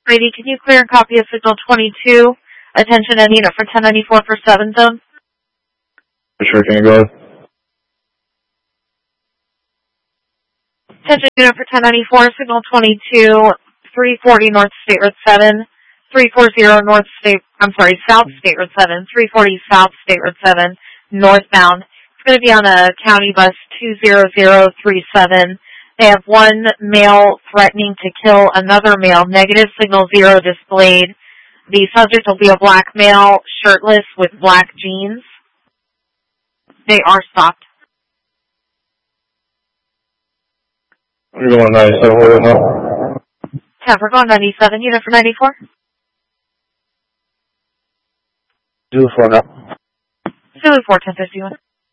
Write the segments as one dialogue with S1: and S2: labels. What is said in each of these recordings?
S1: Brady, can you clear and copy of signal 22? Attention end unit for 1094 for 7 zone.
S2: Sure, can you go ahead?
S1: Attention unit for 1094, signal 22, 340 North State Road 7, 340 North State, South State Road 7, 340 South State Road 7, northbound. It's going to be on a county bus 20037. They have one male threatening to kill another male. Negative signal 0 displayed. The subject will be a black male, shirtless with black jeans. They are stopped.
S2: You're going 97, where now?
S1: 10, we're going 97, unit for 94.
S2: Zulu 4 now.
S1: Zulu 4, 1051.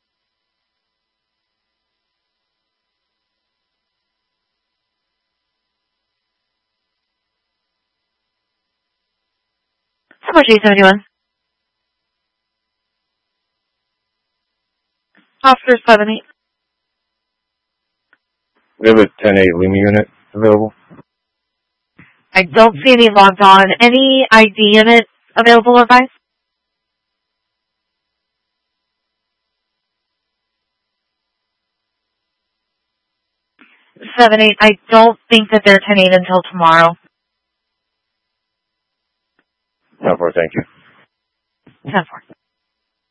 S1: How much A71? Officer 78.
S2: We have a 10-8 Lima unit available.
S1: I don't see any logged on. Any ID unit available or advice? Seven eight. I don't think that they're 10-8 until tomorrow.
S2: 10-4, thank you.
S1: 10-4.